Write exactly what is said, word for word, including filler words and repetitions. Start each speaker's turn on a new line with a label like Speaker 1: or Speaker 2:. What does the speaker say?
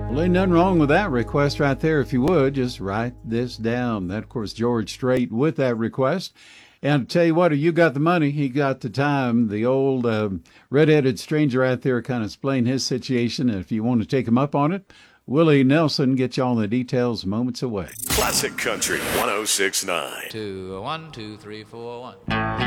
Speaker 1: Well, ain't nothing wrong with that request right there. If you would, just write this down. That, of course, George Strait with that request. And I'll tell you what, if you got the money, he got the time. The old uh, red-headed stranger out there kind of explained his situation. And if you want to take him up on it, Willie Nelson get you all the details moments away.
Speaker 2: Classic Country one oh six point nine.
Speaker 3: Two, one, two, three, four, one.